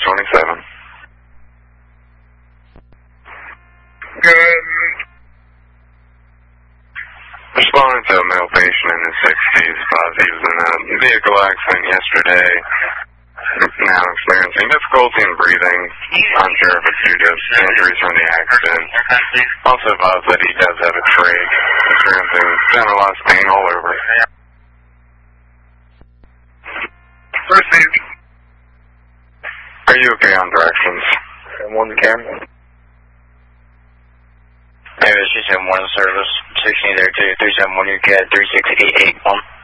27. Good. Responding to a male patient in his 60s, he was in a vehicle accident yesterday. Now experiencing difficulty in breathing. Unsure if it's due to injuries from the accident. Also advised that he does have a trach, experiencing generalized pain all over. Received. Are you okay on directions? 1 camera. Maybe it's just in one service, 16 there too, 371 UCAD 36881.